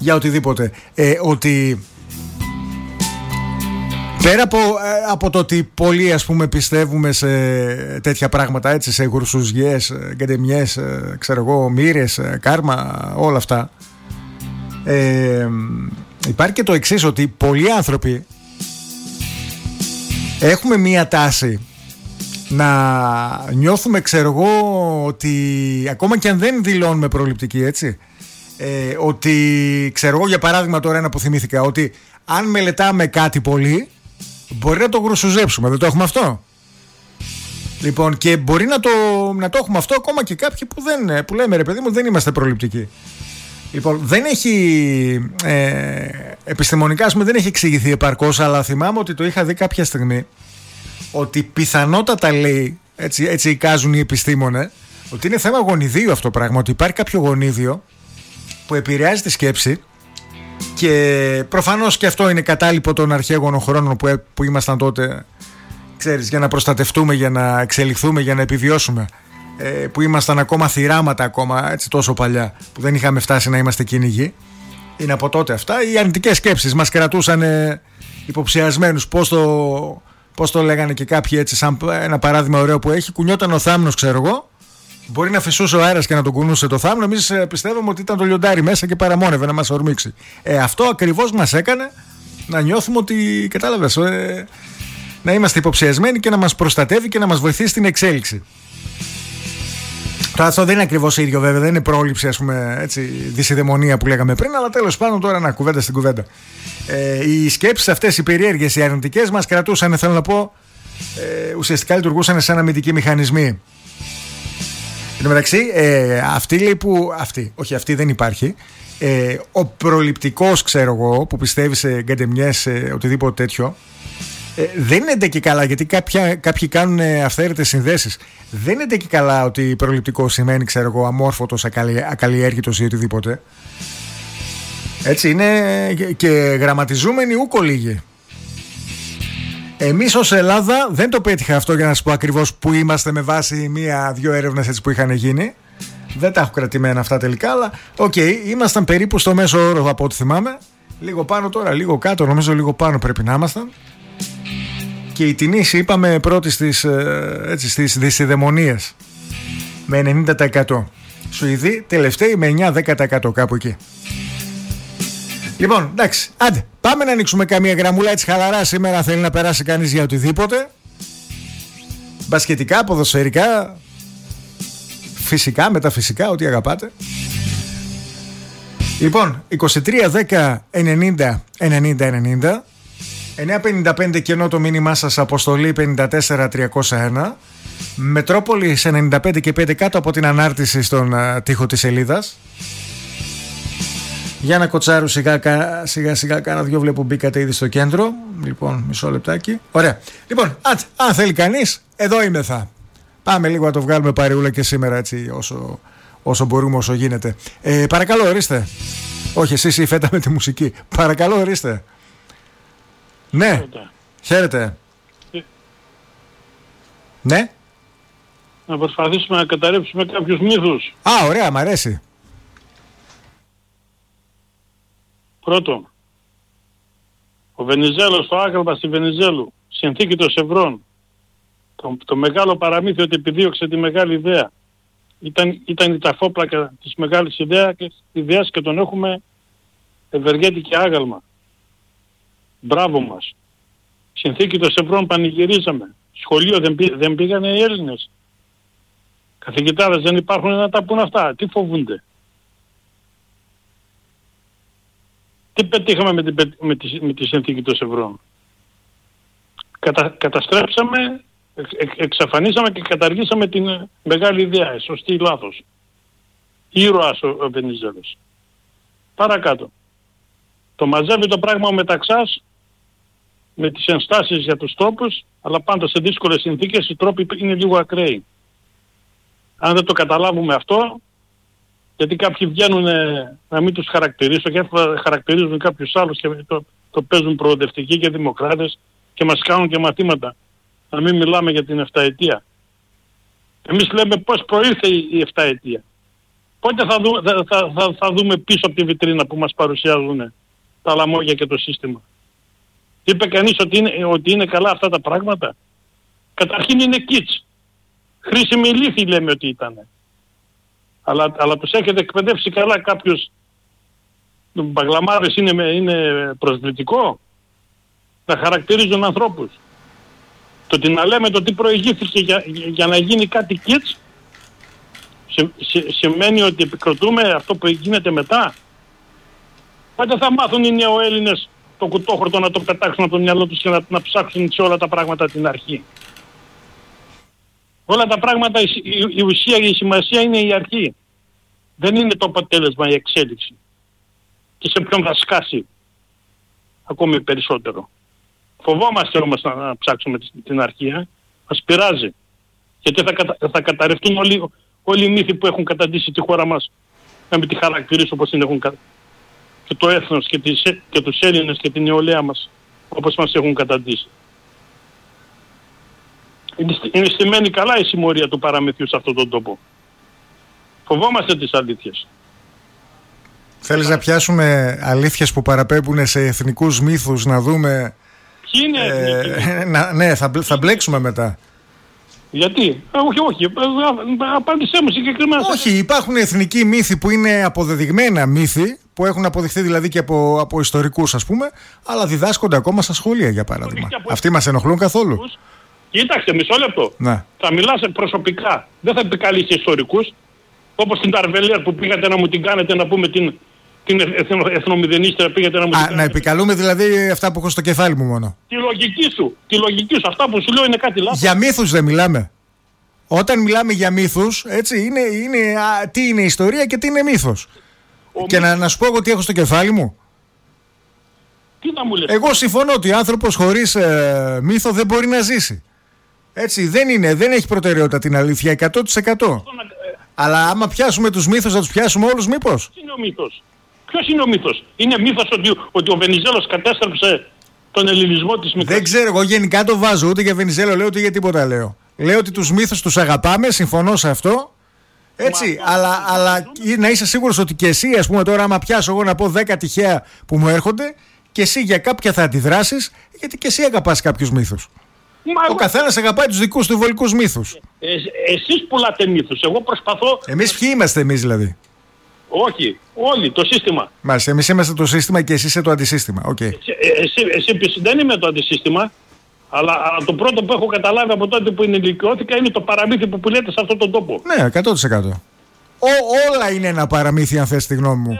για οτιδήποτε. Ότι πέρα από το ότι πολλοί, ας πούμε, πιστεύουμε σε τέτοια πράγματα, έτσι, σε γουρσουζιές, γκαντεμιές, ξέρω εγώ, μοίρες, κάρμα, όλα αυτά, υπάρχει και το εξής, ότι πολλοί άνθρωποι έχουμε μία τάση να νιώθουμε, ξέρω εγώ, ότι ακόμα και αν δεν δηλώνουμε προληπτική, έτσι, ότι, ξέρω εγώ, για παράδειγμα τώρα ένα που θυμήθηκα, ότι αν μελετάμε κάτι πολύ μπορεί να το γρουσουζέψουμε, δεν το έχουμε αυτό? Λοιπόν, και μπορεί να το έχουμε αυτό ακόμα και κάποιοι που λέμε, ρε παιδί μου, δεν είμαστε προληπτικοί. Λοιπόν, δεν έχει επιστημονικά, ας πούμε, δεν έχει εξηγηθεί επαρκώς, αλλά θυμάμαι ότι το είχα δει κάποια στιγμή, ότι πιθανότατα, λέει, έτσι εικάζουν οι επιστήμονες, ότι είναι θέμα γονιδίου αυτό το πράγμα, ότι υπάρχει κάποιο γονίδιο που επηρεάζει τη σκέψη, και προφανώς και αυτό είναι κατάλοιπο των αρχαίγωνων χρόνων που ήμασταν τότε, ξέρεις, για να προστατευτούμε, για να εξελιχθούμε, για να επιβιώσουμε, που ήμασταν ακόμα θυράματα, ακόμα έτσι τόσο παλιά, που δεν είχαμε φτάσει να είμαστε κυνηγοί. Είναι από τότε αυτά. Οι αρνητικές σκέψεις μας κρατούσαν υποψιασμένους. Πώς το λέγανε και κάποιοι, έτσι, σαν ένα παράδειγμα ωραίο που έχει, κουνιόταν ο θάμνος, ξέρω εγώ, μπορεί να φυσούσε ο αέρας και να τον κουνούσε το θάμνο. Εμείς πιστεύουμε ότι ήταν το λιοντάρι μέσα και παραμόνευε να μας ορμήξει. Αυτό ακριβώς μας έκανε να νιώθουμε ότι, κατάλαβες, να είμαστε υποψιασμένοι και να μας προστατεύει και να μας βοηθήσει στην εξέλιξη. Τώρα αυτό δεν είναι ακριβώς ίδιο, βέβαια, δεν είναι πρόληψη, ας πούμε, έτσι, δυσιδαιμονία που λέγαμε πριν, αλλά τέλος πάντων τώρα να κουβέντα στην κουβέντα. Οι σκέψεις αυτές, οι περίεργες, οι αρνητικές, μας κρατούσαν, θέλω να πω, ουσιαστικά λειτουργούσαν σαν αμυντικοί μηχανισμοί. Εν τω μεταξύ, αυτή λέει που. Αυτή δεν υπάρχει. Ο προληπτικός, ξέρω εγώ, που πιστεύει σε γκαντεμιές, σε οτιδήποτε τέτοιο, δεν είναι και καλά, γιατί κάποιοι κάνουν αυθαίρετες συνδέσεις. Δεν είναι και καλά ότι προληπτικό σημαίνει, ξέρω εγώ, αμόρφωτος, ακαλλιέργητος ή οτιδήποτε. Έτσι είναι, και γραμματιζούμενοι ούκο λίγοι. Εμείς ως Ελλάδα δεν το πέτυχα αυτό, για να σου πω ακριβώς που είμαστε, με βάση 1-2 έρευνες έτσι που είχαν γίνει. Δεν τα έχω κρατημένα αυτά τελικά, αλλά ήμασταν περίπου στο μέσο όρο από ό,τι θυμάμαι. Λίγο πάνω τώρα, λίγο κάτω, νομίζω λίγο πάνω πρέπει να ήμασταν. Και η Τινήση, είπαμε, πρώτη στις δυσιδαιμονίες με 90%. Σουηδοί τελευταίοι με 9-10%, κάπου εκεί. Λοιπόν, εντάξει, άντε, πάμε να ανοίξουμε καμία γραμμούλα έτσι χαλαρά σήμερα. Θέλει να περάσει κανείς για οτιδήποτε, μπασκετικά, ποδοσφαιρικά, φυσικά, μεταφυσικά, ό,τι αγαπάτε. Λοιπόν, 23-10-90-90-90, 955 κενό το μήνυμά σας, αποστολή 54301, Μετρόπολη σε 95 και 5 κάτω από την ανάρτηση στον τοίχο της σελίδας. Για να κοτσάρω σιγά κάνα δυο, βλέπω μπήκατε ήδη στο κέντρο. Λοιπόν, μισό λεπτάκι. Ωραία. Λοιπόν, αν θέλει κανείς, εδώ είμαι θα. Πάμε λίγο να το βγάλουμε παρεούλα και σήμερα, έτσι, όσο μπορούμε, όσο γίνεται. Παρακαλώ, ορίστε. Όχι, εσείς η φέτα με τη μουσική. Παρακαλώ, ορίστε. Ναι, χαίρετε. Ναι. Να προσπαθήσουμε να καταρρεύσουμε κάποιους μύθους. Ωραία, μ' αρέσει. Πρώτο, ο Βενιζέλος, το άγαλμα στη Βενιζέλου, συνθήκη των Σευρών, το μεγάλο παραμύθι ότι επιδίωξε τη μεγάλη ιδέα. Ήταν η ταφόπλακα της μεγάλης ιδέας και τον έχουμε ευεργέτη και άγαλμα. Μπράβο μας. Συνθήκη των Σευρών πανηγυρίζαμε. Σχολείο δεν πήγανε οι Έλληνες. Καθηγητάδες δεν υπάρχουν να τα πούν αυτά. Τι φοβούνται. Τι πετύχαμε με τη συνθήκη των Σευρών. Καταστρέψαμε, εξαφανίσαμε και καταργήσαμε την μεγάλη ιδέα. Σωστή ή λάθος. Ήρωας ο Βενιζέλος. Παρακάτω. Το μαζεύει το πράγμα ο Μεταξάς με τις ενστάσεις για τους τρόπους, αλλά πάντα σε δύσκολες συνθήκες οι τρόποι είναι λίγο ακραίοι. Αν δεν το καταλάβουμε αυτό, γιατί κάποιοι βγαίνουν να μην τους χαρακτηρίσω και χαρακτηρίζουν κάποιους άλλους και το παίζουν προοδευτικοί και δημοκράτες και μας κάνουν και μαθήματα. Να μην μιλάμε για την 7 ετία. Εμείς λέμε πώς προήλθε η 7 ετία. Πότε θα δούμε πίσω από τη βιτρίνα που μας παρουσιάζουν τα λαμόγια και το σύστημα? Είπε κανείς ότι είναι καλά αυτά τα πράγματα? Καταρχήν είναι κιτς. Χρήσιμη λύθη λέμε ότι ήταν. Αλλά τους έχετε εκπαιδεύσει καλά κάποιους μπαγλαμάδες, είναι προσβλητικό να χαρακτηρίζουν ανθρώπους. Το ότι να λέμε το τι προηγήθηκε για να γίνει κάτι κιτς σημαίνει ότι επικροτούμε αυτό που γίνεται μετά. Πότε θα μάθουν οι νεοέλληνες το κουτόχορτο να το πετάξουν από το μυαλό τους και να ψάξουν σε όλα τα πράγματα την αρχή? Όλα τα πράγματα, η ουσία και η σημασία είναι η αρχή. Δεν είναι το αποτέλεσμα, η εξέλιξη. Και σε ποιον θα σκάσει ακόμη περισσότερο. Φοβόμαστε όμως να ψάξουμε την αρχή. Μας πειράζει. Γιατί θα καταρρευτούν όλοι οι μύθοι που έχουν καταντήσει τη χώρα μας, να μην τη χαρακτηρίσω όπως την έχουν και το έθνος και τους Έλληνες και την νεολαία μας όπως μας έχουν καταντήσει. Είναι στημένη καλά η συμμορία του παραμυθιού σε αυτόν τον τόπο. Φοβόμαστε τις αλήθειες. Θέλεις να πιάσουμε αλήθειες που παραπέμπουν σε εθνικούς μύθους, να δούμε? Ποιοι είναι εθνικοί? Ναι, θα μπλέξουμε μετά. Γιατί? Όχι. Απάντησέ μου συγκεκριμένα. Όχι, υπάρχουν εθνικοί μύθοι που είναι αποδεδειγμένα μύθοι, που έχουν αποδειχθεί δηλαδή και από ιστορικούς, ας πούμε, αλλά διδάσκονται ακόμα στα σχολεία, για παράδειγμα. Αυτοί μας ενοχλούν καθόλου? Κοίταξε, μισό λεπτό. Ναι. Θα μιλάς προσωπικά. Δεν θα επικαλείς ιστορικούς. Όπως την Ταρβελέρ που πήγατε να μου την κάνετε, να πούμε την εθνομηδενίστρια, πήγατε να μου την κάνετε. Να επικαλούμε δηλαδή αυτά που έχω στο κεφάλι μου μόνο. Τη λογική σου. Αυτά που σου λέω είναι κάτι λάθος. Για μύθους δεν μιλάμε. Όταν μιλάμε για μύθους, έτσι, τι είναι ιστορία και τι είναι μύθος. Και να σου πω εγώ τι έχω στο κεφάλι μου. Τι να μου λες? Εγώ συμφωνώ ότι ο άνθρωπος χωρίς μύθο δεν μπορεί να ζήσει. Έτσι, δεν έχει προτεραιότητα την αλήθεια 100%. Αλλά άμα πιάσουμε τους μύθους, θα τους πιάσουμε όλους μήπως? Ποιος είναι ο μύθος? Ποιος είναι ο μύθος? Είναι μύθος ότι ο Βενιζέλος κατέστρεψε τον ελληνισμό της Μικρασίας? Δεν ξέρω, εγώ γενικά το βάζω, ούτε για Βενιζέλο λέω, ούτε για τίποτα λέω. Λέω ότι τους μύθους τους αγαπάμε, συμφωνώ σε αυτό. Έτσι, αλλά να είσαι σίγουρος ότι και εσύ, ας πούμε τώρα, άμα πιάσω εγώ να πω 10 τυχαία που μου έρχονται, και εσύ για κάποια θα αντιδράσεις, γιατί και εσύ αγαπάς κάποιους μύθους. Ο καθένας αγαπάει τους δικούς του βολικούς μύθους. Εσείς πουλάτε μύθους. Εγώ προσπαθώ. Εμείς ποιοι είμαστε εμείς δηλαδή? Όχι, όλοι, το σύστημα. Μάλιστα, εμείς είμαστε το σύστημα και εσύ είσαι το αντισύστημα. Okay. Εσύ δεν είμαι το αντισύστημα, αλλά το πρώτο που έχω καταλάβει από τότε που ενηλικιώθηκα είναι το παραμύθι που πουλέτε σε αυτόν τον τόπο. Ναι, 100%. Όλα είναι ένα παραμύθι, αν θες τη γνώμη μου.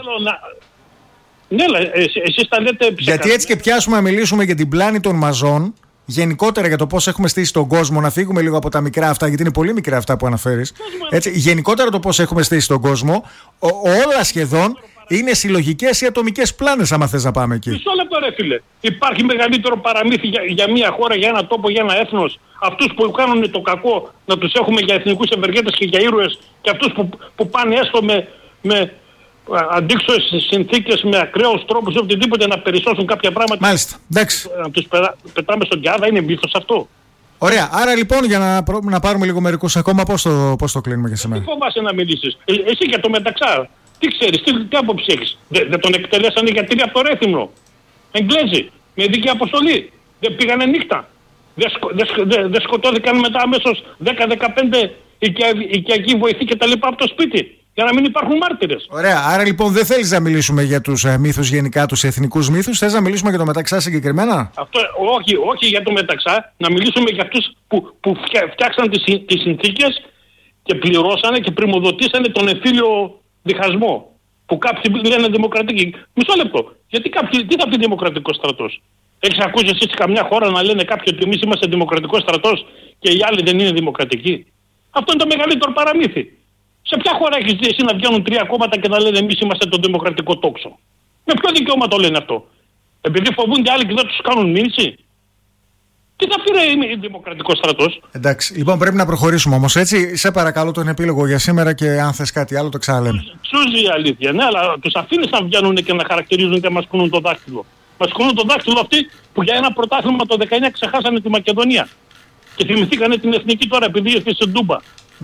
Ναι, εσείς τα λέτε. Γιατί έτσι και πιάσουμε να μιλήσουμε για την πλάνη των μαζών, γενικότερα για το πώς έχουμε στήσει τον κόσμο, να φύγουμε λίγο από τα μικρά αυτά, γιατί είναι πολύ μικρά αυτά που αναφέρεις. Έτσι, γενικότερα το πώς έχουμε στήσει τον κόσμο, όλα σχεδόν είναι συλλογικές ή ατομικές πλάνες, άμα θες να πάμε εκεί. Μισό λεπτό ρε φίλε. Υπάρχει μεγαλύτερο παραμύθι για μια χώρα, για ένα τόπο, για ένα έθνος? Αυτούς που κάνουν το κακό να τους έχουμε για εθνικούς ευεργέτες και για ήρωες, και αυτούς που πάνε έστω με αντίξωες συνθήκες, με ακραίους τρόπους, οτιδήποτε, να περισσώσουν κάποια πράγματα. Μάλιστα, εντάξει. Να τους πετάμε στον Κιάδα, είναι μύθος αυτό? Ωραία, άρα λοιπόν για να πάρουμε λίγο μερικούς ακόμα, πώς το κλείνουμε για σήμερα? Τι φοβάσαι να μιλήσεις? Εσύ για το Μεταξά, τι ξέρεις, τι άποψη έχεις? Δεν τον εκτελέσανε για 3 από το Ρέθυμνο. Εγγλέζοι, με ειδική αποστολή. Δεν πήγανε νύχτα. Δεν σκοτώθηκαν μετά αμέσως 10-15 οικιακοί βοηθοί και τα λοιπά από το σπίτι, για να μην υπάρχουν μάρτυρες. Ωραία, άρα λοιπόν δεν θέλεις να μιλήσουμε για τους μύθους γενικά, τους εθνικούς μύθους, θες να μιλήσουμε για το Μεταξά συγκεκριμένα? Όχι για το Μεταξά, να μιλήσουμε για αυτούς που φτιάξαν τις συνθήκες και πληρώσανε και πρημοδοτήσανε τον εμφύλιο διχασμό, που κάποιοι λένε δημοκρατική. Μισό λεπτό, γιατί τι θα πει δημοκρατικός στρατός? Έχεις ακούσει εσύ σε καμιά χώρα να λένε κάποιοι ότι εμείς είμαστε δημοκρατικός στρατός και οι άλλοι δεν είναι δημοκρατικοί? Αυτό είναι το μεγαλύτερο παραμύθι. Σε ποια χώρα έχεις δει εσύ να βγαίνουν 3 κόμματα και να λένε εμείς είμαστε το δημοκρατικό τόξο? Με ποιο δικαίωμα το λένε αυτό? Επειδή φοβούνται άλλοι και δεν τους κάνουν μήνυση? Τι θα πει δημοκρατικός στρατός? Εντάξει, λοιπόν πρέπει να προχωρήσουμε όμως, έτσι. Σε παρακαλώ τον επίλογο για σήμερα, και αν θες κάτι άλλο το ξαναλέμε. Τσούζει η αλήθεια, ναι, αλλά τους αφήνεις να βγαίνουν και να χαρακτηρίζουν και να μας κουνούν το δάχτυλο. Μας κουνούν το δάχτυλο αυτοί που για ένα πρωτάθλημα το 19 ξεχάσανε τη Μακεδονία. Και θυμηθήκανε την εθνική τώρα επειδή ήρθε στην Τούμπα.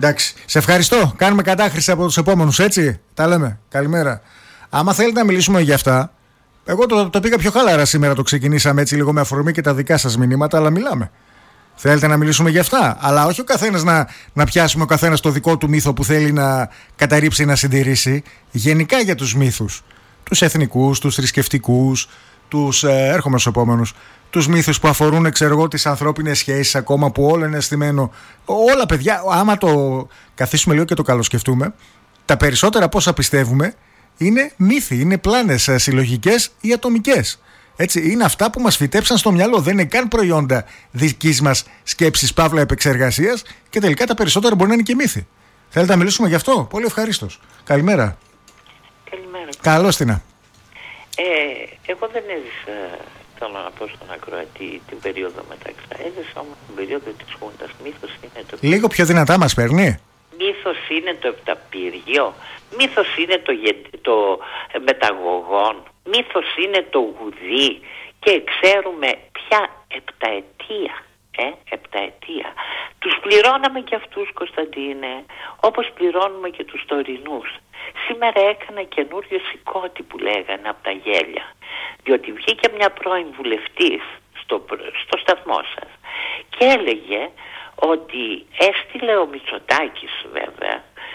Εντάξει. Σε ευχαριστώ. Κάνουμε κατάχρηση από τους επόμενους, έτσι. Τα λέμε. Καλημέρα. Άμα θέλετε να μιλήσουμε για αυτά, εγώ το πήγα πιο χαλαρά σήμερα. Το ξεκινήσαμε έτσι λίγο με αφορμή και τα δικά σας μηνύματα, αλλά μιλάμε. Θέλετε να μιλήσουμε για αυτά, αλλά όχι ο καθένας να πιάσουμε ο καθένας το δικό του μύθο που θέλει να καταρρύψει ή να συντηρήσει. Γενικά για τους μύθους. Τους εθνικούς, τους θρησκευτικούς, έρχομαι στους επόμενους. Τους μύθους που αφορούν, ξέρω εγώ, τις ανθρώπινες σχέσεις ακόμα που όλο είναι αισθημένο. Όλα, παιδιά, άμα το καθίσουμε λίγο και το καλοσκεφτούμε, τα περισσότερα από όσα πιστεύουμε είναι μύθοι, είναι πλάνες συλλογικές ή ατομικές. Έτσι, είναι αυτά που μας φυτέψαν στο μυαλό. Δεν είναι καν προϊόντα δικής μας σκέψης, παύλα επεξεργασίας, και τελικά τα περισσότερα μπορεί να είναι και μύθοι. Θέλετε να μιλήσουμε γι' αυτό? Πολύ ευχαρίστως. Καλημέρα. Καλημέρα. Καλώς την. Εγώ δεν έζησα, θέλω να πω στον ακροατή, την περίοδο μεταξύ. Έζησα όμως την περίοδο της Χούντας. Μύθος είναι το... Λίγο πιο δυνατά μας παίρνει. Μύθος είναι το επταπύργιο. Μύθος είναι το μεταγωγόν. Μύθος είναι το γουδί. Και ξέρουμε ποια επταετία. Επταετία. Τους πληρώναμε και αυτούς, Κωνσταντίνε, όπως πληρώνουμε και τους τωρινούς. Σήμερα έκανα καινούριο σηκώτη που λέγανε από τα γέλια. Διότι βγήκε μια πρώην βουλευτής στο σταθμό σας και έλεγε ότι έστειλε ο Μητσοτάκης, βέβαια,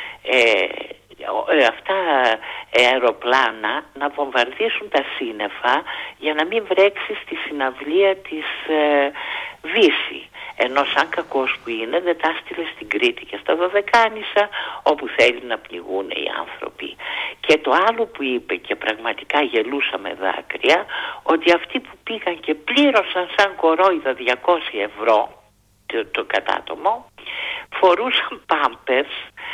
αυτά αεροπλάνα να βομβαρδίσουν τα σύννεφα για να μην βρέξει στη συναυλία της Βύση. Ενώ σαν κακός που είναι δεν τα έστειλε στην Κρήτη και στα Δωδεκάνησα, όπου θέλει να πληγούν οι άνθρωποι. Και το άλλο που είπε, και πραγματικά γελούσαμε δάκρυα, ότι αυτοί που πήγαν και πλήρωσαν σαν κορόιδα 200 ευρώ το κατάτομο, φορούσαν πάμπερς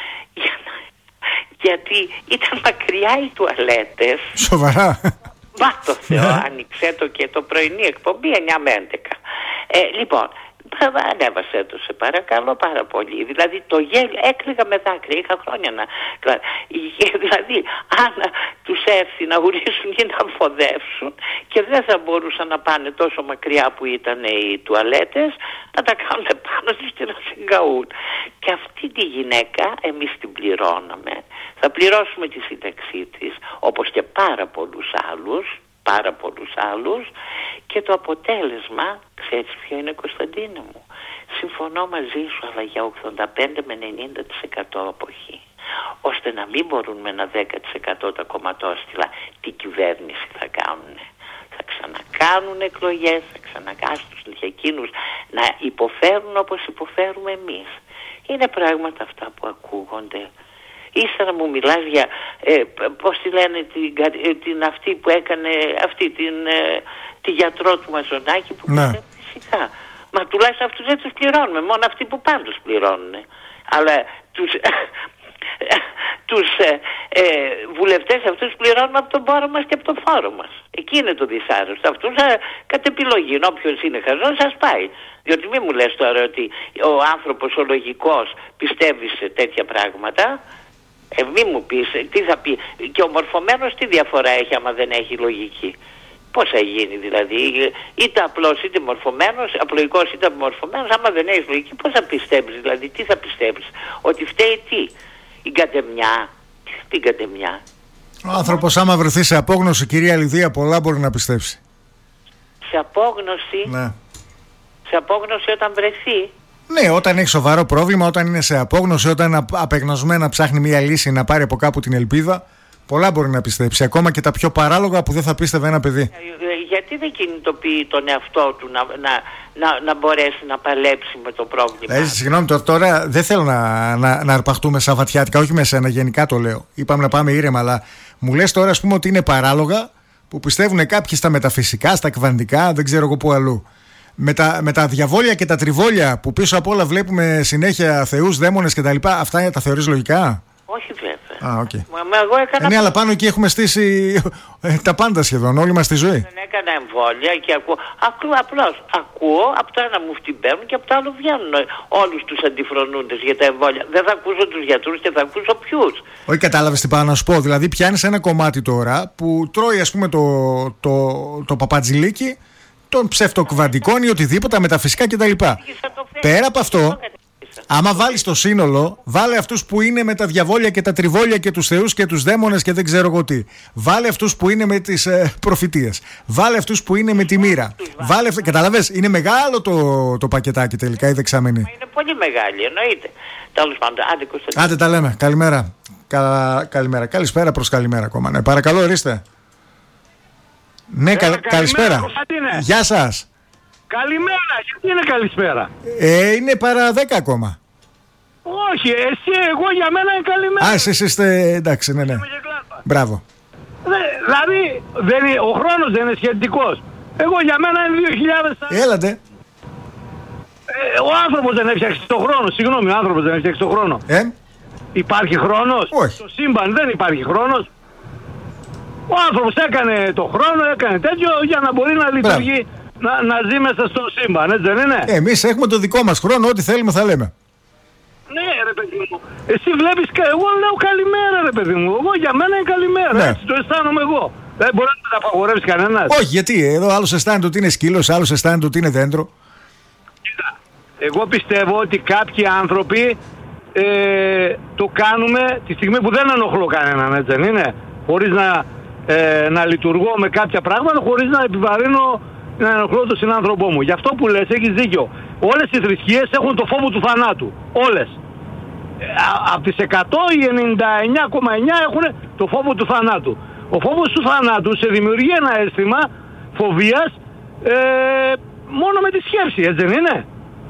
γιατί ήταν μακριά οι τουαλέτες. Σοβαρά? Μα το Θεό, άνοιξε το και το πρωινή εκπομπή 9 με 11. Λοιπόν, ανέβασε το, σε παρακαλώ πάρα πολύ. Δηλαδή το γέλιο, έκλαιγα με δάκρυα, είχα χρόνια να... Δηλαδή αν τους έρθει να ουρήσουν ή να φοδεύσουν και δεν θα μπορούσαν να πάνε τόσο μακριά που ήταν οι τουαλέτες, να τα κάνουν πάνω τους και να συγκαούν. Και αυτή τη γυναίκα εμείς την πληρώναμε. Θα πληρώσουμε τη σύνταξή της, όπως και πάρα πολλούς άλλους, και το αποτέλεσμα, ξέρεις ποιο είναι, Κωνσταντίνε μου? Συμφωνώ μαζί σου, αλλά για 85 με 90% αποχή, ώστε να μην μπορούν με ένα 10% τα κομματόστιλα. Τι κυβέρνηση θα κάνουν? Θα ξανακάνουν εκλογές, θα ξανακάνουν τους εκείνους να υποφέρουν όπως υποφέρουμε εμείς. Είναι πράγματα αυτά που ακούγονται. Ύστερα μου μιλάς για, πώς τη λένε, την αυτή που έκανε, τη γιατρό του Μαζονάκη που ναι. Φυσικά. Μα τουλάχιστον αυτούς δεν τους πληρώνουμε, μόνο αυτοί που πάντως πληρώνουν. Αλλά τους βουλευτές αυτούς πληρώνουμε από τον πόρο μας και από τον φόρο μας. Εκεί είναι το δυσάρεστο. Αυτούς κατ' επιλογή, όποιος είναι χαζός σας πάει. Διότι μην μου λες τώρα ότι ο άνθρωπος ο λογικός πιστεύει σε τέτοια πράγματα. Μη μου πεις, τι θα πει, και ο μορφωμένος τι διαφορά έχει άμα δεν έχει λογική? Πώς θα γίνει δηλαδή? Είτε απλός είτε μορφωμένος, απλοϊκός είτε μορφωμένος, άμα δεν έχει λογική πώς θα πιστεύεις? Δηλαδή τι θα πιστεύεις? Ότι φταίει τι? Η κατεμιά? Τι θα πει κατεμιά? Ο άνθρωπος άμα βρεθεί σε απόγνωση, κυρία Λιδία, πολλά μπορεί να πιστέψει. Σε απόγνωση? Ναι. Σε απόγνωση όταν βρεθεί? Ναι, όταν έχει σοβαρό πρόβλημα, όταν είναι σε απόγνωση, όταν απεγνωσμένα ψάχνει μια λύση να πάρει από κάπου την ελπίδα, πολλά μπορεί να πιστέψει. Ακόμα και τα πιο παράλογα που δεν θα πίστευε ένα παιδί. Γιατί δεν κινητοποιεί τον εαυτό του να μπορέσει να παλέψει με το πρόβλημα? Συγγνώμη, τώρα δεν θέλω να αρπαχτούμε σαν βατιάτικα, όχι με σένα, γενικά το λέω. Είπαμε να πάμε ήρεμα, αλλά μου λες τώρα, ας πούμε, ότι είναι παράλογα που πιστεύουν κάποιοι στα μεταφυσικά, στα κβαντικά, δεν ξέρω εγώ πού αλλού. Με τα διαβόλια και τα τριβόλια που πίσω απ' όλα βλέπουμε συνέχεια θεούς, δαίμονες κτλ. Αυτά τα θεωρείς λογικά? Όχι βέβαια. Okay. Εγώ έκανα... Ναι, αλλά πάνω εκεί έχουμε στήσει τα πάντα σχεδόν, όλη μας τη ζωή. Δεν έκανα εμβόλια και ακούω. Απλώς ακούω, από το ένα μου φτυμπαίνουν και από το άλλο βγαίνουν όλους τους αντιφρονούντες για τα εμβόλια. Δεν θα ακούσω τους γιατρούς και θα ακούσω ποιους. Όχι, κατάλαβες τι πάω να σου πω? Δηλαδή πιάνεις ένα κομμάτι τώρα που τρώει, ας πούμε, το παπατζηλίκι των ψευτοκβαντικών ή οτιδήποτε, μεταφυσικά κτλ. Πέρα από αυτό, Άμα βάλεις το σύνολο, βάλε αυτούς που είναι με τα διαβόλια και τα τριβόλια και τους θεούς και τους δαίμονες και δεν ξέρω εγώ τι. Βάλε αυτούς που είναι με τις προφητείες. Βάλε αυτούς που είναι με τη μοίρα. Καταλαβες, είναι μεγάλο το πακετάκι τελικά η δεξαμενή. Είναι πολύ μεγάλη, εννοείται. Τέλος πάντων, άντε τα λέμε. Καλημέρα. Καλημέρα. Καλησπέρα προς καλημέρα ακόμα. Ναι, παρακαλώ, ορίστε. Ναι, καλησπέρα. Γεια σας. Καλημέρα, γιατί είναι καλησπέρα? Είναι παρά 10 ακόμα. Όχι, εγώ για μένα είναι καλημέρα. Α, εσείς είστε, εντάξει, ναι. Μπράβο. Δηλαδή, ο χρόνος δεν είναι σχετικός. Εγώ για μένα είναι 2000. Έλατε. Ο άνθρωπος δεν έφτιαξε το χρόνο, συγγνώμη, ο άνθρωπος δεν έφτιαξε το χρόνο. Υπάρχει χρόνος? Όχι. Στο σύμπαν δεν υπάρχει χρόνος. Ο άνθρωπος έκανε το χρόνο, έκανε τέτοιο για να μπορεί να λειτουργεί. Να ζει μέσα στο σύμπαν, έτσι δεν είναι? Εμείς έχουμε το δικό μας χρόνο, ό,τι θέλουμε θα λέμε. Ναι, ρε παιδί μου. Εσύ βλέπεις, εγώ λέω καλημέρα, ρε παιδί μου. Εγώ για μένα είναι καλημέρα. Ναι. Έτσι το αισθάνομαι εγώ. Δεν μπορεί να τα απαγορεύσει κανένας. Όχι, γιατί εδώ άλλος αισθάνεται ότι είναι σκύλος, άλλος αισθάνεται ότι είναι δέντρο. Κοίτα, εγώ πιστεύω ότι κάποιοι άνθρωποι το κάνουμε τη στιγμή που δεν ενοχλώ κανέναν, έτσι δεν είναι? Χωρίς να λειτουργώ με κάποια πράγματα, χωρίς να επιβαρύνω, να ενοχλώ τον συνάνθρωπό μου. Γι' αυτό που λες, έχεις δίκιο. Όλες οι θρησκείες έχουν το φόβο του θανάτου. Όλες. Από τις 100 οι 99,9 έχουν το φόβο του θανάτου. Ο φόβος του θανάτου σε δημιουργεί ένα αίσθημα φοβίας μόνο με τη σκέψη, έτσι δεν είναι?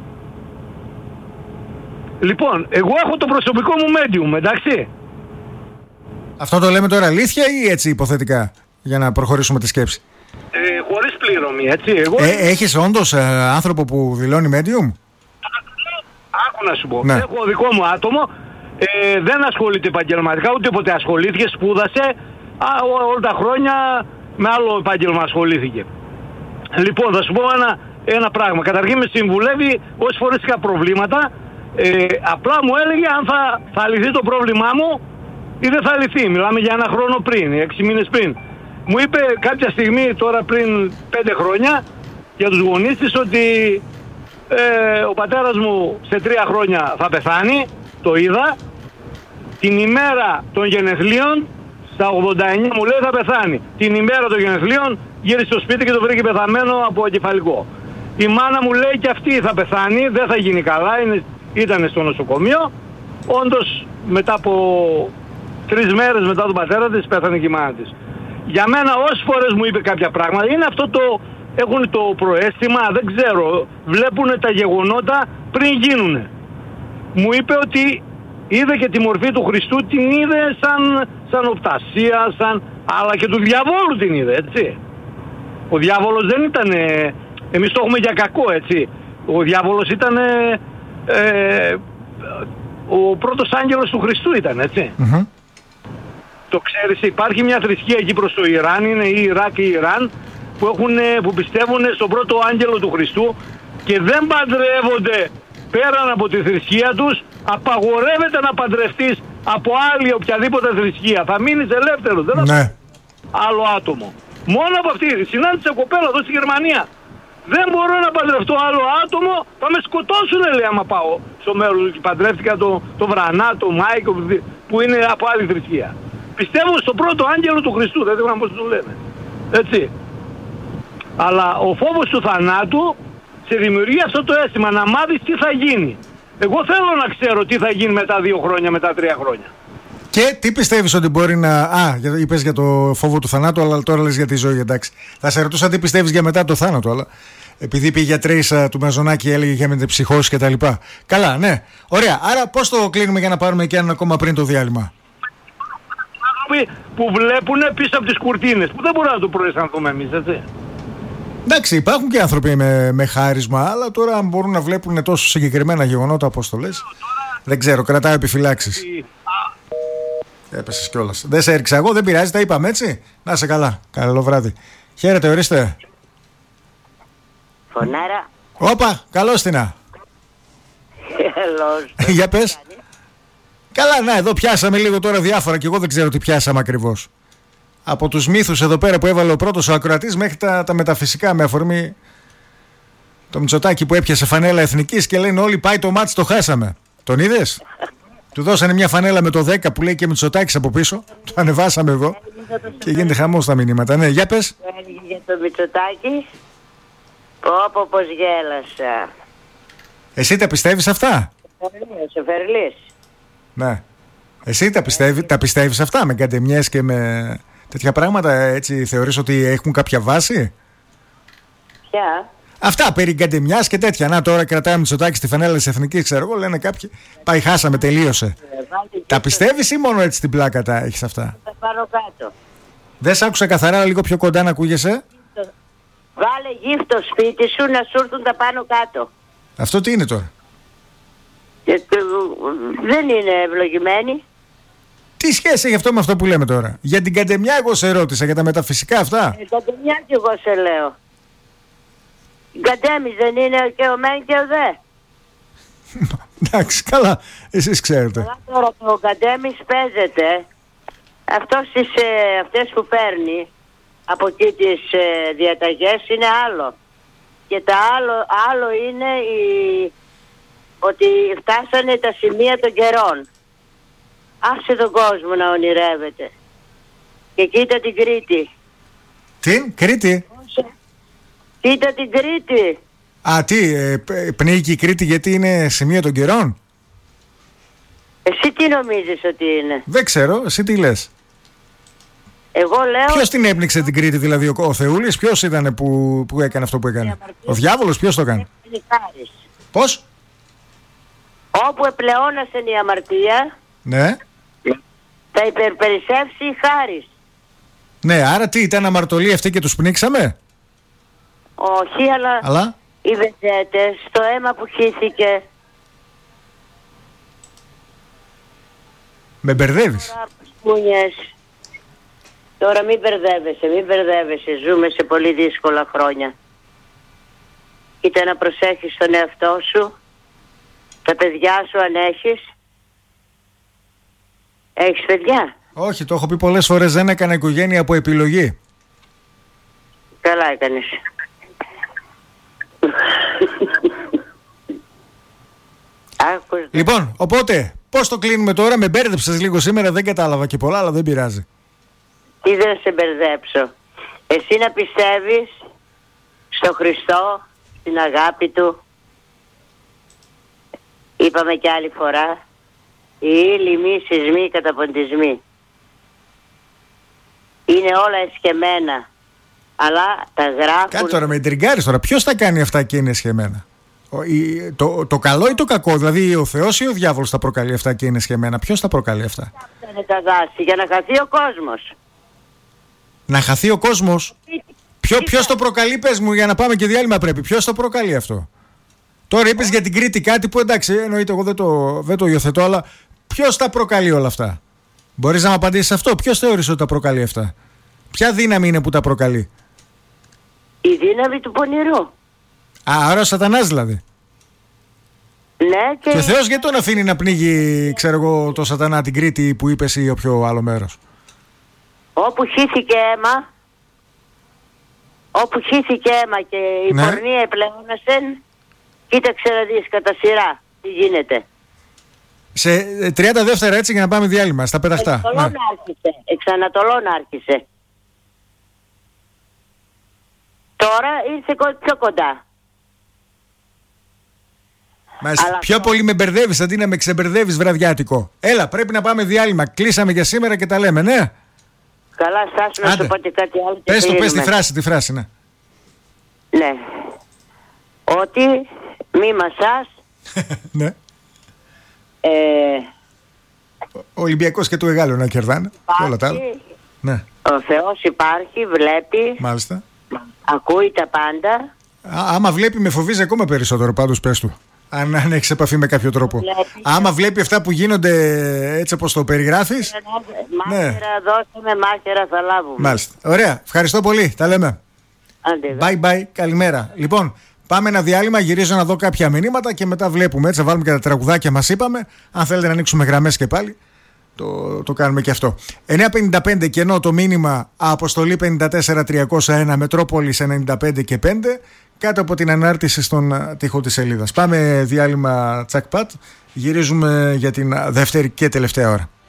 Λοιπόν, εγώ έχω το προσωπικό μου medium, εντάξει. Αυτό το λέμε τώρα αλήθεια ή έτσι υποθετικά, για να προχωρήσουμε τη σκέψη? Χωρίς πληρωμή, έτσι. Έχεις όντως άνθρωπο που δηλώνει medium? Άκου να σου πω. Ναι. Έχω δικό μου άτομο, δεν ασχολείται επαγγελματικά, ούτε ποτέ ασχολήθηκε, σπούδασε, όλα τα χρόνια με άλλο επάγγελμα ασχολήθηκε. Λοιπόν, θα σου πω ένα πράγμα. Καταρχήν με συμβουλεύει όσες φορές είχα προβλήματα, απλά μου έλεγε αν θα λυθεί το πρόβλημά μου ή δεν θα λυθεί. Μιλάμε για ένα χρόνο πριν, 6 μήνες πριν. Μου είπε κάποια στιγμή, τώρα πριν 5 χρόνια, για τους γονείς της, ότι ο πατέρας μου σε 3 χρόνια θα πεθάνει, το είδα. Την ημέρα των γενεθλίων, στα 89 μου λέει θα πεθάνει. Την ημέρα των γενεθλίων γύρισε στο σπίτι και το βρήκε πεθαμένο από εγκεφαλικό. Η μάνα μου λέει και αυτή θα πεθάνει, δεν θα γίνει καλά, ήταν στο νοσοκομείο. Όντως μετά από 3 μέρες μετά τον πατέρα της πέθανε και η μάνα της. Για μένα όσες φορές μου είπε κάποια πράγματα, είναι αυτό έχουν το προαίσθημα, δεν ξέρω, βλέπουν τα γεγονότα πριν γίνουνε. Μου είπε ότι είδε και τη μορφή του Χριστού, την είδε σαν οπτασία, αλλά και του διαβόλου την είδε, έτσι. Ο διάβολος δεν ήταν, εμείς το έχουμε για κακό, έτσι. Ο διάβολος ήταν ο πρώτος άγγελος του Χριστού ήταν, έτσι. Mm-hmm. Το ξέρεις, υπάρχει μια θρησκεία εκεί προς το Ιράν, είναι η Ιράκ και η Ιράν, που πιστεύουν στον πρώτο άγγελο του Χριστού και δεν παντρεύονται πέραν από τη θρησκεία τους. Απαγορεύεται να παντρευτείς από άλλη οποιαδήποτε θρησκεία. Θα μείνεις ελεύθερος, δεν θα άλλο άτομο. Μόνο από αυτή. Συνάντησα κοπέλα εδώ στη Γερμανία. Δεν μπορώ να παντρευτώ άλλο άτομο, θα με σκοτώσουν, λέει, άμα πάω στο μέρος του. Παντρεύτηκα το Βρανά, το Μάικο, που είναι από άλλη θρησκεία. Πιστεύω στον πρώτο άγγελο του Χριστού, δεν ξέρω πώς το λένε. Έτσι. Αλλά ο φόβος του θανάτου σε δημιουργεί αυτό το αίσθημα, να μάθεις τι θα γίνει. Εγώ θέλω να ξέρω τι θα γίνει μετά 2 χρόνια, μετά 3 χρόνια. Και τι πιστεύεις ότι μπορεί να... είπες για το φόβο του θανάτου, αλλά τώρα λες για τη ζωή, εντάξει. Θα σε ρωτούσα τι πιστεύεις για μετά το θάνατο, αλλά επειδή πήγε γιατρής του Μαζονάκη, έλεγε για μετεψυχώσεις και τα λοιπά. Καλά, ναι. Ωραία. Άρα πώς το κλείνουμε για να πάρουμε και έναν ακόμα πριν το διάλειμμα? Άνθρωποι που βλέπουν πίσω από τις κουρτίνες, που δεν μπορούμε να το προαισθανθούμε εμείς, έτσι. Εντάξει, υπάρχουν και άνθρωποι με χάρισμα, αλλά τώρα αν μπορούν να βλέπουν τόσο συγκεκριμένα γεγονότα, πώς το λες, δεν ξέρω, κρατάω επιφυλάξεις. Έπεσες κιόλας. Δεν σε έριξα εγώ, δεν πειράζει, τα είπαμε, έτσι. Να είσαι καλά. Καλό βράδυ. Χαίρετε, ορίστε. Φωνάρα. Όπα, καλώς τινα. Καλώς. Για πες. Καλά, να, εδώ πιάσαμε λίγο τώρα διάφορα και εγώ δεν ξέρω τι πιάσαμε ακριβώς. Από τους μύθους εδώ πέρα που έβαλε ο πρώτος ο ακροατής μέχρι τα μεταφυσικά, με αφορμή το Μητσοτάκη που έπιασε φανέλα εθνικής και λένε όλοι πάει το μάτς, το χάσαμε. Τον είδες? Του δώσανε μια φανέλα με το 10 που λέει και Μητσοτάκης από πίσω. Το ανεβάσαμε εδώ και γίνεται χαμός τα μηνύματα. Ναι, για πες. Για το Μητσοτάκη. Πως γέλασα. Εσύ τα πιστεύεις αυτά? Σε Φερλής. Ναι. Εσύ τα πιστεύεις αυτά με καντεμιές και με τέτοια πράγματα? Έτσι θεωρείς ότι έχουν κάποια βάση? Ποια? Αυτά περί καντεμιάς και τέτοια. Να τώρα κρατάμε Μητσοτάκη στη φανέλα της Εθνικής, ξέρω εγώ, λένε κάποιοι. Πάει, χάσαμε, τελείωσε. Τα πιστεύεις ή μόνο έτσι την πλάκα τα έχεις αυτά? Τα πάρω κάτω. Δεν σ' άκουσα καθαρά, λίγο πιο κοντά να ακούγεσαι. Βάλε γη στο σπίτι σου να σου έρθουν τα πάνω κάτω. Αυτό τι είναι τώρα? Δεν είναι ευλογημένη. Τι σχέση έχει αυτό με αυτό που λέμε τώρα? Για την καντεμιά εγώ σε ρώτησα, για τα μεταφυσικά αυτά. Καντεμιά κι εγώ σε λέω. Καντέμις δεν είναι και ο μεν και ο δε? Εντάξει, καλά, εσείς ξέρετε. Αλλά τώρα το καντέμις παίζεται. Αυτές που παίρνει από εκεί τις διαταγές είναι άλλο. Και το άλλο είναι ότι φτάσανε τα σημεία των καιρών. Άσε τον κόσμο να ονειρεύεται. Και κοίτα την Κρήτη. Τι, Κρήτη? Κοίτα την Κρήτη. Α, τι, πνίγει η Κρήτη γιατί είναι σημεία των καιρών? Εσύ τι νομίζεις ότι είναι? Δεν ξέρω, εσύ τι λες? Εγώ λέω... Ποιος την έπνιξε την Κρήτη, δηλαδή ο Θεούλης? Ποιος ήταν που έκανε αυτό που έκανε? Ο διάβολος, ποιος το έκανε? Πώς? Όπου επλεώνασε η αμαρτία, ναι, θα υπερπερισεύσει η χάρις. Ναι, άρα τι, ήταν αμαρτωλοί αυτοί και τους πνίξαμε? Όχι, αλλά... οι βεζέτες, το αίμα που χύθηκε. Με μπερδεύεις. Τώρα μην μπερδεύεσαι, ζούμε σε πολύ δύσκολα χρόνια. Κοίτα να προσέχεις τον εαυτό σου, τα παιδιά σου αν έχεις. Έχεις παιδιά? Όχι, το έχω πει πολλές φορές, δεν έκανα οικογένεια από επιλογή. Καλά έκανες. Λοιπόν, οπότε, πώς το κλείνουμε τώρα? Με μπέρδεψες λίγο σήμερα, δεν κατάλαβα και πολλά, αλλά δεν πειράζει. Τι δεν σε μπερδέψω? Εσύ να πιστεύεις στο Χριστό, στην αγάπη Του. Είπαμε και άλλη φορά, οι ύλοι, μη, σεισμοί, καταποντισμοί. Είναι όλα εσκεμμένα, αλλά τα γράφουν... Κάτι τώρα με τριγκάρεις τώρα, ποιος τα κάνει αυτά και είναι εσχεμένα? Το καλό ή το κακό? Δηλαδή ο Θεός ή ο διάβολος τα προκαλεί αυτά και είναι σχεμένα? Ποιος τα προκαλεί αυτά? Αυτά είναι τα δάση, για να χαθεί ο κόσμος. Να χαθεί ο κόσμος? Ποιος το προκαλεί, πες μου, για να πάμε και διάλειμμα πρέπει. Ποιος το προκαλεί αυτό? Τώρα είπες για την Κρήτη κάτι που εντάξει, εννοείται εγώ δεν το υιοθετώ, αλλά ποιος τα προκαλεί όλα αυτά? Μπορείς να μου απαντήσεις αυτό? Ποιος θεωρείς ότι τα προκαλεί αυτά? Ποια δύναμη είναι που τα προκαλεί? Η δύναμη του πονηρού. Άρα ο Σατανάς δηλαδή. Ναι, και ο Θεός γιατί τον αφήνει να πνίγει, ξέρω εγώ, το Σατανά την Κρήτη που είπες ή όποιο άλλο μέρος? Όπου χύθηκε αίμα και η πορνεία επλέονασεν, κοίταξε να δεις κατά σειρά τι γίνεται. Σε 30 δεύτερα έτσι για να πάμε διάλειμμα, στα πεταχτά. Εξανατολών άρχισε. Τώρα ήρθε πιο κοντά. Μάλιστα. Πιο πολύ με μπερδεύεις αντί να με ξεμπερδεύεις βραδιάτικο. Έλα, πρέπει να πάμε διάλειμμα. Κλείσαμε για σήμερα και τα λέμε, ναι. Καλά, στάσου να σου πω και κάτι άλλο. Πες τη φράση, ναι. Ναι. Ότι μη μασάς. Ναι. Ο Ολυμπιακός και του Εγάλου να κερδάνε. Όλα τα άλλα. Ναι. Ο Θεός υπάρχει, βλέπει. Μάλιστα. Ακούει τα πάντα. Άμα βλέπει με φοβίζει ακόμα περισσότερο, πάντως πες του. Αν έχεις επαφή με κάποιο τρόπο. Άμα βλέπει αυτά που γίνονται έτσι όπως το περιγράφεις. Μάχαιρα δώσαμε, μάχαιρα θα λάβουμε. Μάλιστα. Ωραία. Ευχαριστώ πολύ. Τα λέμε. Bye bye. Καλημέρα. Λοιπόν, πάμε ένα διάλειμμα. Γυρίζω να δω κάποια μηνύματα και μετά βλέπουμε. Έτσι θα βάλουμε και τα τραγουδάκια μας είπαμε. Αν θέλετε να ανοίξουμε γραμμές και πάλι, το κάνουμε και αυτό. 9.55 κενό το μήνυμα, αποστολή 54301, Μετρόπολης 95 και 5. κάτω από την ανάρτηση στον τοίχο της σελίδας. Πάμε διάλειμμα τσακ πατ. Γυρίζουμε για την δεύτερη και τελευταία ώρα.